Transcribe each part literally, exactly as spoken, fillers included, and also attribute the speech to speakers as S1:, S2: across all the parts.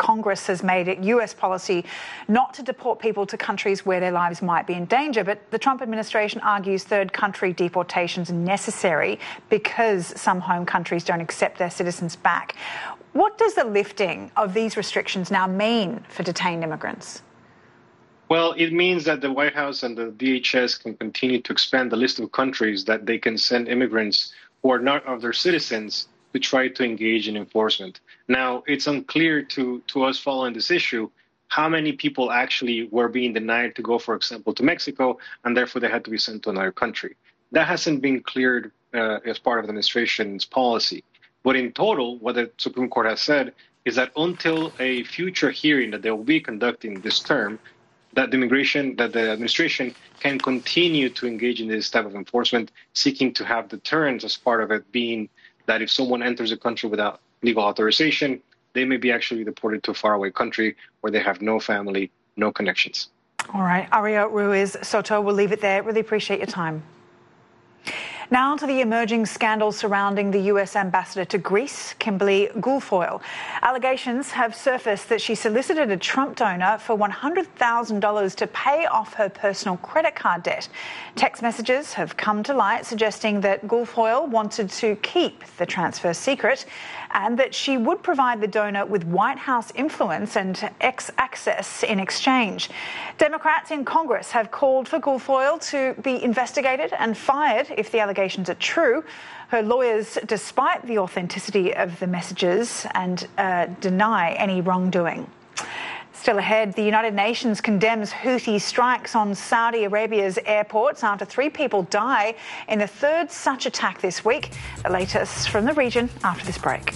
S1: Congress has made it U S policy not to deport people to countries where their lives might be in danger. But the Trump administration argues third country deportations are necessary because some home countries don't accept their citizens back. What does the lifting of these restrictions now mean for detained immigrants?
S2: Well, it means that the White House and the D H S can continue to expand the list of countries that they can send immigrants who are not of their citizens to try to engage in enforcement. Now, it's unclear to, to us following this issue how many people actually were being denied to go, for example, to Mexico, and therefore they had to be sent to another country. That hasn't been cleared uh, as part of the administration's policy. But in total, what the Supreme Court has said is that until a future hearing that they will be conducting this term, that the immigration, that the administration can continue to engage in this type of enforcement, seeking to have deterrence as part of it being that if someone enters a country without legal authorization, they may be actually deported to a faraway country where they have no family, no connections.
S1: All right. Aria Ruiz Soto, we'll leave it there. Really appreciate your time. Now to the emerging scandal surrounding the U S ambassador to Greece, Kimberly Guilfoyle. Allegations have surfaced that she solicited a Trump donor for one hundred thousand dollars to pay off her personal credit card debt. Text messages have come to light suggesting that Guilfoyle wanted to keep the transfer secret and that she would provide the donor with White House influence and X access in exchange. Democrats in Congress have called for Guilfoyle to be investigated and fired if the allegations are true. Her lawyers, despite the authenticity of the messages, and uh, deny any wrongdoing. Still ahead, the United Nations condemns Houthi strikes on Saudi Arabia's airports after three people die in the third such attack this week. The latest from the region after this break.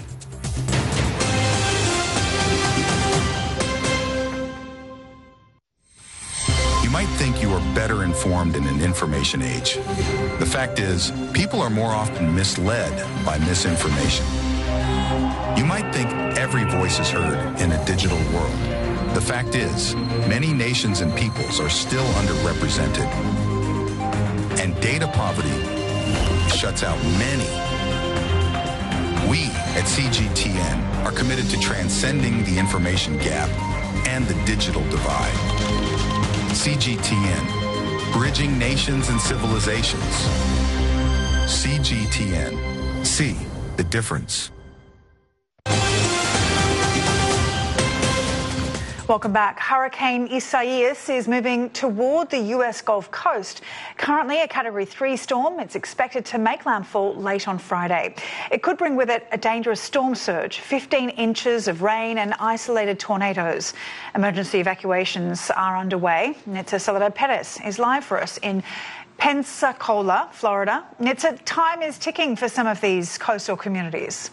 S3: You might think you are better informed in an information age. The fact is, people are more often misled by misinformation. You might think every voice is heard in a digital world. The fact is, many nations and peoples are still underrepresented. And data poverty shuts out many. We at C G T N are committed to transcending the information gap and the digital divide. C G T N, bridging nations and civilizations. C G T N, see the difference.
S1: Welcome back. Hurricane Isaias is moving toward the U S Gulf Coast. Currently a Category three storm, it's expected to make landfall late on Friday. It could bring with it a dangerous storm surge, fifteen inches of rain and isolated tornadoes. Emergency evacuations are underway. Nitza Soledad Perez is live for us in Pensacola, Florida. Nitza, time is ticking for some of these coastal communities.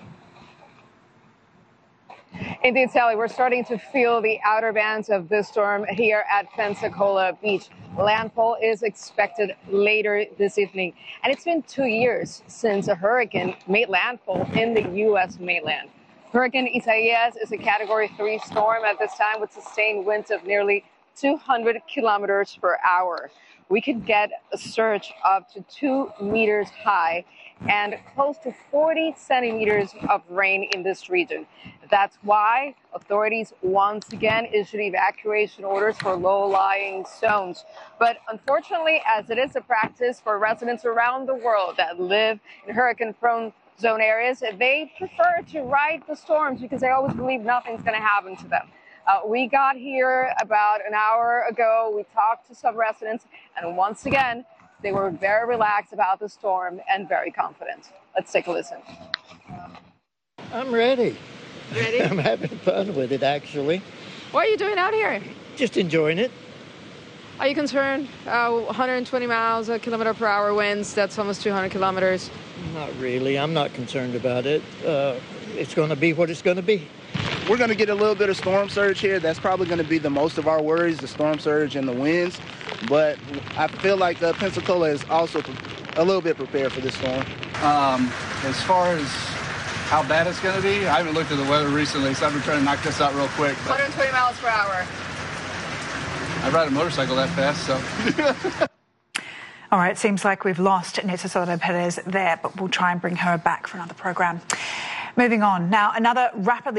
S4: Indeed, Sally, we're starting to feel the outer bands of this storm here at Pensacola Beach. Landfall is expected later this evening. And it's been two years since a hurricane made landfall in the U S mainland. Hurricane Isaias is a Category three storm at this time with sustained winds of nearly two hundred kilometers per hour. We could get a surge up to two meters high and close to forty centimeters of rain in this region. That's why authorities once again issued evacuation orders for low-lying zones. But unfortunately, as it is a practice for residents around the world that live in hurricane-prone zone areas, they prefer to ride the storms because they always believe nothing's going to happen to them. Uh, we got here about an hour ago. We talked to some residents, and once again, they were very relaxed about the storm and very confident. Let's take a listen.
S5: I'm ready.
S4: Ready?
S5: I'm having fun with it, actually.
S4: What are you doing out here?
S5: Just enjoying it.
S4: Are you concerned? Uh, one hundred twenty miles a kilometer per hour winds, that's almost two hundred kilometers.
S5: Not really. I'm not concerned about it. Uh, it's going to be what it's going to be.
S6: We're going to get a little bit of storm surge here. That's probably going to be the most of our worries, the storm surge and the winds. But I feel like uh, Pensacola is also a little bit prepared for this storm.
S7: Um, as far as how bad it's going to be, I haven't looked at the weather recently, so I've been trying to knock this out real quick.
S4: one hundred twenty miles per hour.
S7: I ride a motorcycle that fast, so.
S1: All right, seems like we've lost Nitza Soledad Perez there, but we'll try and bring her back for another program. Moving on. Now, another rapidly